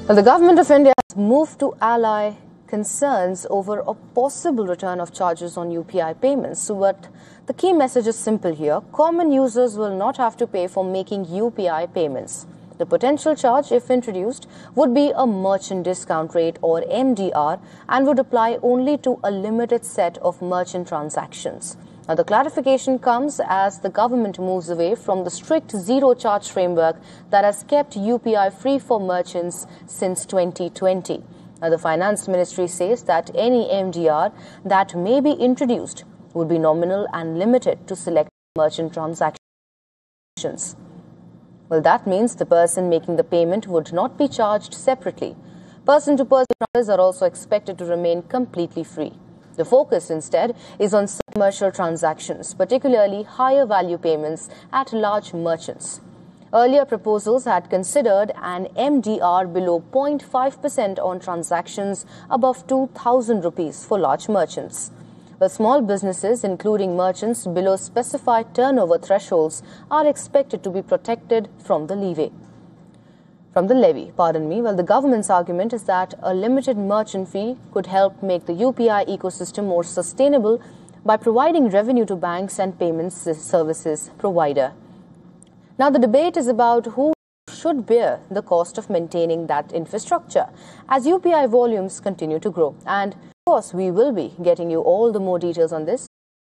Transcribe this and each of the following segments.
Well, the government of India has moved to allay concerns over a possible return of charges on UPI payments. But the key message is simple here. Common users will not have to pay for making UPI payments. The potential charge, if introduced, would be a merchant discount rate or MDR and would apply only to a limited set of merchant transactions. Now, the clarification comes as the government moves away from the strict zero-charge framework that has kept UPI free for merchants since 2020. Now, the Finance Ministry says that any MDR that may be introduced would be nominal and limited to select merchant transactions. Well, that means the person making the payment would not be charged separately. Person-to-person transfers are also expected to remain completely free. The focus instead is on commercial transactions, particularly higher value payments at large merchants. Earlier proposals had considered an MDR below 0.5% on transactions above 2,000 rupees for large merchants. But small businesses, including merchants below specified turnover thresholds, are expected to be protected from the levy. Well, the government's argument is that a limited merchant fee could help make the UPI ecosystem more sustainable by providing revenue to banks and payments services provider. Now, the debate is about who should bear the cost of maintaining that infrastructure as UPI volumes continue to grow. And, of course, we will be getting you all the more details on this.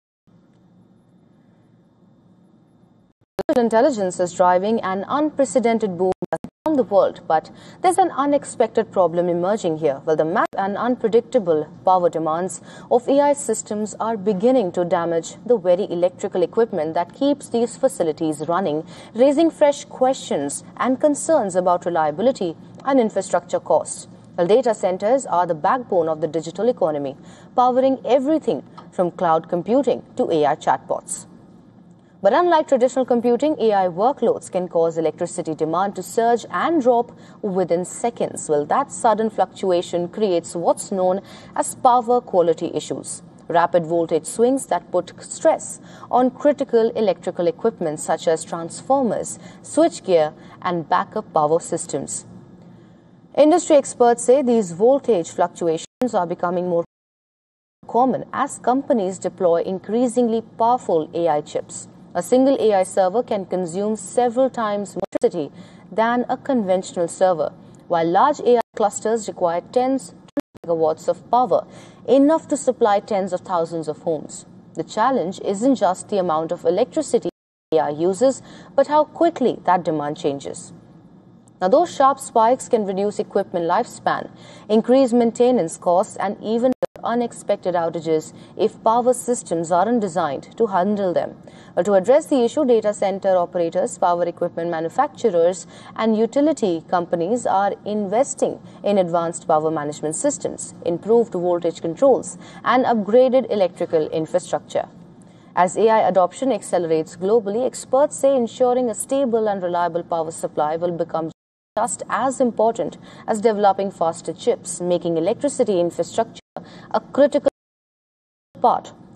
Intelligence is driving an unprecedented boom around the world, but there's an unexpected problem emerging here. Well, the massive and unpredictable power demands of AI systems are beginning to damage the very electrical equipment that keeps these facilities running, raising fresh questions and concerns about reliability and infrastructure costs. Well, data centers are the backbone of the digital economy, powering everything from cloud computing to AI chatbots. But unlike traditional computing, AI workloads can cause electricity demand to surge and drop within seconds. Well, that sudden fluctuation creates what's known as power quality issues, rapid voltage swings that put stress on critical electrical equipment such as transformers, switchgear, and backup power systems. Industry experts say these voltage fluctuations are becoming more common as companies deploy increasingly powerful AI chips. A single AI server can consume several times more electricity than a conventional server, while large AI clusters require tens of megawatts of power, enough to supply tens of thousands of homes. The challenge isn't just the amount of electricity AI uses, but how quickly that demand changes. Now, those sharp spikes can reduce equipment lifespan, increase maintenance costs, and even unexpected outages if power systems aren't designed to handle them. To address the issue, data center operators, power equipment manufacturers, and utility companies are investing in advanced power management systems, improved voltage controls, and upgraded electrical infrastructure. As AI adoption accelerates globally, experts say ensuring a stable and reliable power supply will become just as important as developing faster chips, making electricity infrastructure a critical part